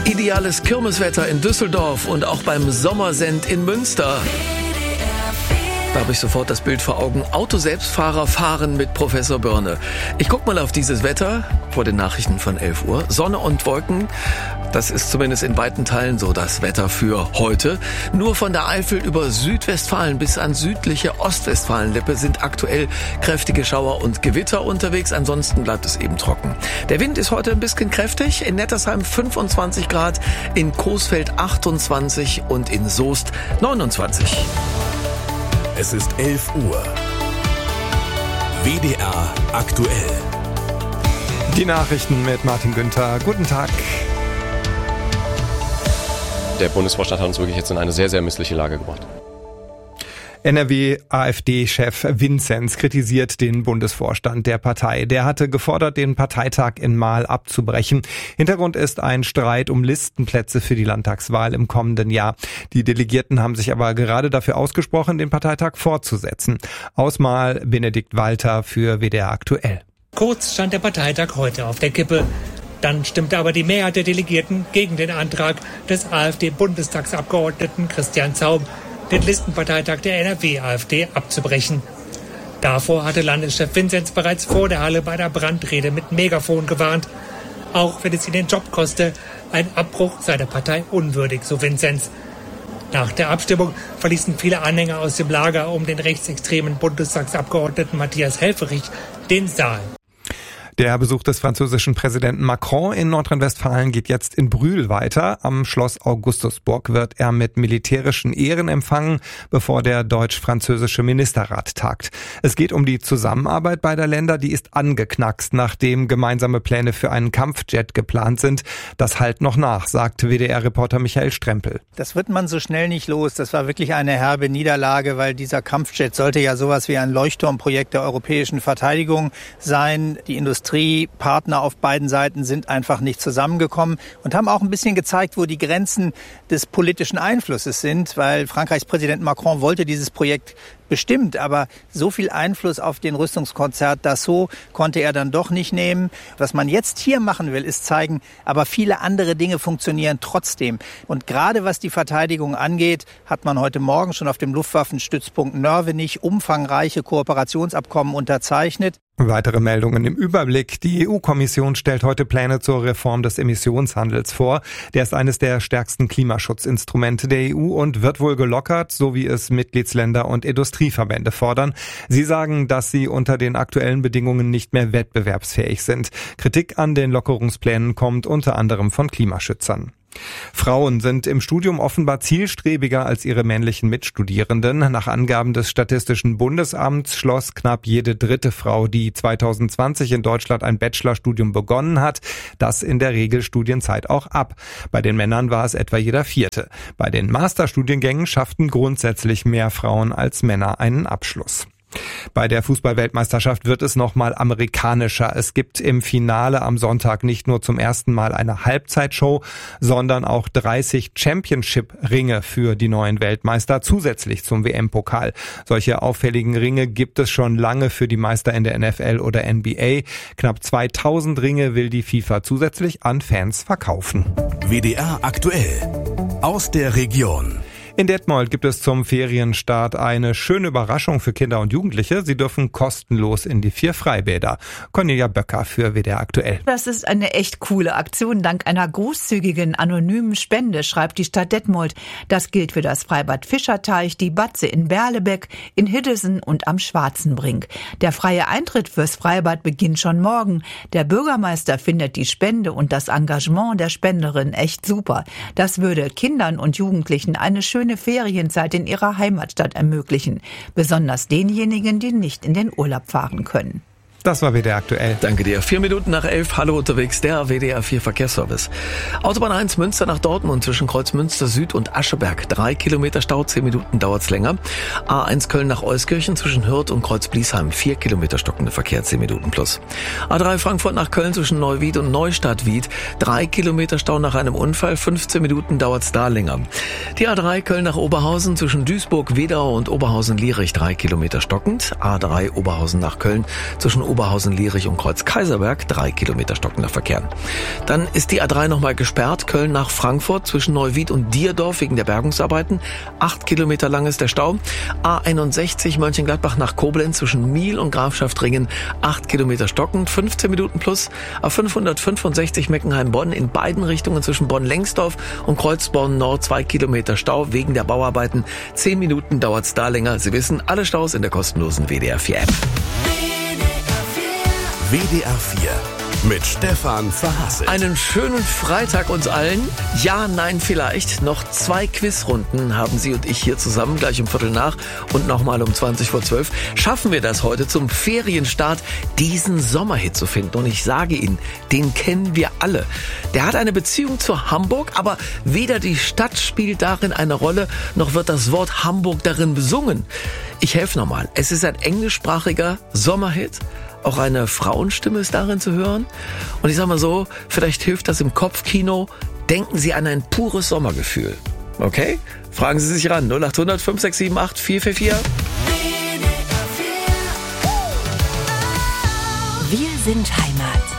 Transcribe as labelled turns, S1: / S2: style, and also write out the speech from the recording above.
S1: Ideales Kirmeswetter in Düsseldorf und auch beim Sommersend in Münster. Da habe ich sofort das Bild vor Augen. Autoselbstfahrer fahren mit Professor Börne. Ich gucke mal auf dieses Wetter vor den Nachrichten von 11 Uhr. Sonne und Wolken, das ist zumindest in weiten Teilen so das Wetter für heute. Nur von der Eifel über Südwestfalen bis an südliche Ostwestfalenlippe sind aktuell kräftige Schauer und Gewitter unterwegs. Ansonsten bleibt es eben trocken. Der Wind ist heute ein bisschen kräftig. In Nettersheim 25 Grad, in Coesfeld 28 und in Soest 29.
S2: Es ist 11 Uhr. WDR aktuell.
S3: Die Nachrichten mit Martin Günther. Guten Tag.
S4: Der Bundesvorstand hat uns wirklich jetzt in eine sehr, sehr missliche Lage gebracht.
S3: NRW-AfD-Chef Vinzenz kritisiert den Bundesvorstand der Partei. Der hatte gefordert, den Parteitag in Marl abzubrechen. Hintergrund ist ein Streit um Listenplätze für die Landtagswahl im kommenden Jahr. Die Delegierten haben sich aber gerade dafür ausgesprochen, den Parteitag fortzusetzen. Aus Marl Benedikt Walter für WDR aktuell.
S5: Kurz stand der Parteitag heute auf der Kippe. Dann stimmte aber die Mehrheit der Delegierten gegen den Antrag des AfD-Bundestagsabgeordneten Christian Zaum, den Listenparteitag der NRW-AfD abzubrechen. Davor hatte Landeschef Vinzenz bereits vor der Halle bei der Brandrede mit Megafon gewarnt. Auch wenn es ihn den Job koste, ein Abbruch sei der Partei unwürdig, so Vinzenz. Nach der Abstimmung verließen viele Anhänger aus dem Lager um den rechtsextremen Bundestagsabgeordneten Matthias Helfferich den Saal.
S3: Der Besuch des französischen Präsidenten Macron in Nordrhein-Westfalen geht jetzt in Brühl weiter. Am Schloss Augustusburg wird er mit militärischen Ehren empfangen, bevor der deutsch-französische Ministerrat tagt. Es geht um die Zusammenarbeit beider Länder, die ist angeknackst, nachdem gemeinsame Pläne für einen Kampfjet geplant sind. Das hallt noch nach, sagt WDR-Reporter Michael Strempel.
S6: Das wird man so schnell nicht los. Das war wirklich eine herbe Niederlage, weil dieser Kampfjet sollte ja sowas wie ein Leuchtturmprojekt der europäischen Verteidigung sein. Die Industriepartner auf beiden Seiten sind einfach nicht zusammengekommen und haben auch ein bisschen gezeigt, wo die Grenzen des politischen Einflusses sind, weil Frankreichs Präsident Macron wollte dieses Projekt bestimmt, aber so viel Einfluss auf den Rüstungskonzert Dassault konnte er dann doch nicht nehmen. Was man jetzt hier machen will, ist zeigen, aber viele andere Dinge funktionieren trotzdem. Und gerade was die Verteidigung angeht, hat man heute Morgen schon auf dem Luftwaffenstützpunkt Nörvenich umfangreiche Kooperationsabkommen unterzeichnet.
S3: Weitere Meldungen im Überblick. Die EU-Kommission stellt heute Pläne zur Reform des Emissionshandels vor. Der ist eines der stärksten Klimaschutzinstrumente der EU und wird wohl gelockert, so wie es Mitgliedsländer und Industrieverbände fordern. Sie sagen, dass sie unter den aktuellen Bedingungen nicht mehr wettbewerbsfähig sind. Kritik an den Lockerungsplänen kommt unter anderem von Klimaschützern. Frauen sind im Studium offenbar zielstrebiger als ihre männlichen Mitstudierenden. Nach Angaben des Statistischen Bundesamts schloss knapp jede dritte Frau, die 2020 in Deutschland ein Bachelorstudium begonnen hat, das in der Regelstudienzeit auch ab. Bei den Männern war es etwa jeder vierte. Bei den Masterstudiengängen schafften grundsätzlich mehr Frauen als Männer einen Abschluss. Bei der Fußball-Weltmeisterschaft wird es nochmal amerikanischer. Es gibt im Finale am Sonntag nicht nur zum ersten Mal eine Halbzeitshow, sondern auch 30 Championship-Ringe für die neuen Weltmeister zusätzlich zum WM-Pokal. Solche auffälligen Ringe gibt es schon lange für die Meister in der NFL oder NBA. Knapp 2000 Ringe will die FIFA zusätzlich an Fans verkaufen.
S2: WDR aktuell. Aus der Region.
S3: In Detmold gibt es zum Ferienstart eine schöne Überraschung für Kinder und Jugendliche. Sie dürfen kostenlos in die 4 Freibäder. Cornelia Böcker für WDR aktuell.
S7: Das ist eine echt coole Aktion dank einer großzügigen anonymen Spende, schreibt die Stadt Detmold. Das gilt für das Freibad Fischerteich, die Batze in Berlebeck, in Hiddesen und am Schwarzenbrink. Der freie Eintritt fürs Freibad beginnt schon morgen. Der Bürgermeister findet die Spende und das Engagement der Spenderin echt super. Das würde Kindern und Jugendlichen eine schöne Ferienzeit in ihrer Heimatstadt ermöglichen. Besonders denjenigen, die nicht in den Urlaub fahren können.
S3: Das war WDR aktuell.
S1: Danke dir. 4 Minuten nach 11. Hallo unterwegs, der WDR 4 Verkehrsservice. Autobahn 1 Münster nach Dortmund zwischen Kreuzmünster Süd und Ascheberg. 3 Kilometer Stau, 10 Minuten dauert's länger. A1 Köln nach Euskirchen zwischen Hürth und Kreuzbliesheim. 4 Kilometer stockender Verkehr, 10 Minuten plus. A3 Frankfurt nach Köln zwischen Neuwied und Neustadt-Wied. 3 Kilometer Stau nach einem Unfall, 15 Minuten dauert's da länger. Die A3 Köln nach Oberhausen zwischen Duisburg, Wedau und Oberhausen-Lierich. 3 Kilometer stockend. A3 Oberhausen nach Köln zwischen Oberhausen, Lierich und Kreuz-Kaiserberg 3 Kilometer stockender Verkehr. Dann ist die A3 nochmal gesperrt, Köln nach Frankfurt zwischen Neuwied und Dierdorf wegen der Bergungsarbeiten. 8 Kilometer lang ist der Stau. A61 Mönchengladbach nach Koblenz zwischen Miel und Grafschaftringen 8 Kilometer stockend, 15 Minuten plus. A565 Meckenheim-Bonn in beiden Richtungen zwischen Bonn-Lengsdorf und Kreuzborn-Nord 2 Kilometer Stau wegen der Bauarbeiten. 10 Minuten dauert's da länger. Sie wissen, alle Staus in der kostenlosen WDR 4 App.
S2: WDR 4 mit Stefan Verhassel.
S1: Einen schönen Freitag uns allen. Ja, nein, vielleicht. Noch 2 Quizrunden haben Sie und ich hier zusammen, gleich um 11:15 und nochmal um 11:20. Schaffen wir das heute zum Ferienstart, diesen Sommerhit zu finden? Und ich sage Ihnen, den kennen wir alle. Der hat eine Beziehung zu Hamburg, aber weder die Stadt spielt darin eine Rolle, noch wird das Wort Hamburg darin besungen. Ich helfe nochmal. Es ist ein englischsprachiger Sommerhit. Auch eine Frauenstimme ist darin zu hören. Und ich sag mal so, vielleicht hilft das im Kopfkino. Denken Sie an ein pures Sommergefühl. Okay? Fragen Sie sich ran. 0800 5678 444.
S8: Wir sind Heimat.